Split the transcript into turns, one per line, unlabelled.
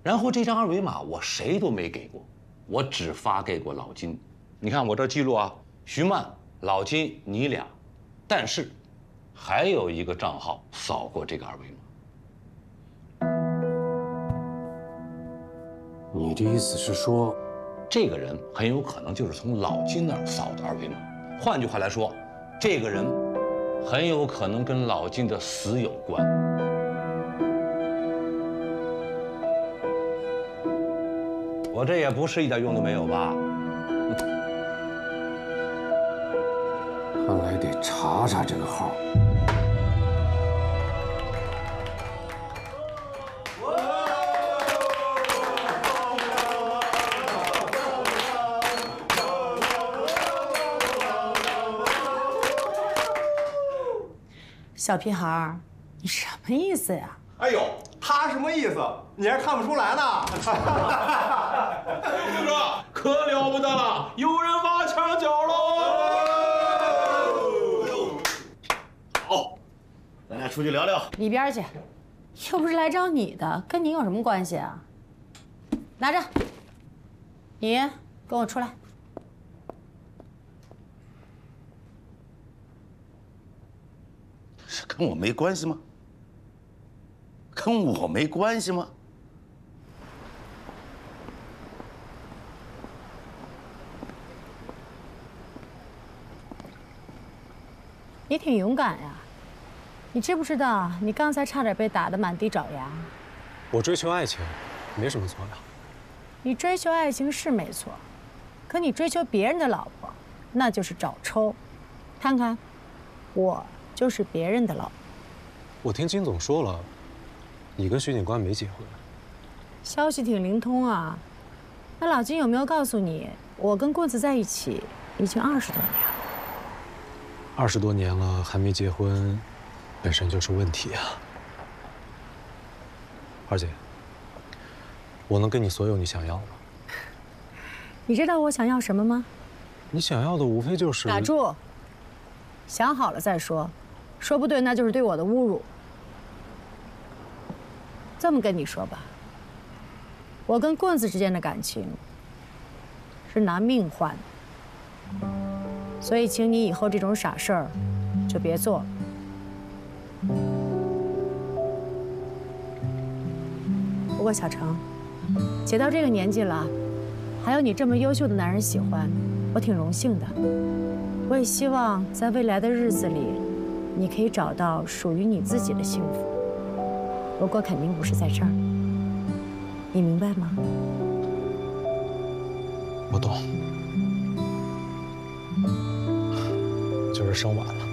然后这张二维码我谁都没给过，我只发给过老金。你看我这记录啊，徐曼、老金你俩，但是还有一个账号扫过这个二维码。
你的意思是说，
这个人很有可能就是从老金那儿扫的二维码。换句话来说，这个人很有可能跟老金的死有关。我这也不是一点用都没有吧？
看来得查查这个号。
小屁孩儿，你什么意思呀？
哎呦，他什么意思？你还看不出来呢？
这个可了不得了，有人挖墙脚喽！
好，咱俩出去聊聊。
一边去，又不是来找你的，跟你有什么关系啊？拿着，你跟我出来。
是跟我没关系吗？跟我没关系吗？
你挺勇敢呀！你知不知道，你刚才差点被打得满地找牙？
我追求爱情，没什么错呀。
你追求爱情是没错，可你追求别人的老婆，那就是找抽。看看，我就是别人的老婆。
我听金总说了，你跟徐警官没结婚。
消息挺灵通啊。那老金有没有告诉你，我跟棍子在一起已经20多年了
？20多年了还没结婚，本身就是问题啊。二姐，我能给你所有你想要的。
你知道我想要什么吗？
你想要的无非就是……
打住！想好了再说，说不对那就是对我的侮辱。这么跟你说吧，我跟棍子之间的感情是拿命换的，所以请你以后这种傻事儿就别做了。不过小程，姐到这个年纪了，还有你这么优秀的男人喜欢，我挺荣幸的。我也希望在未来的日子里，你可以找到属于你自己的幸福。不过肯定不是在这儿，你明白吗？
我懂，就是生晚了。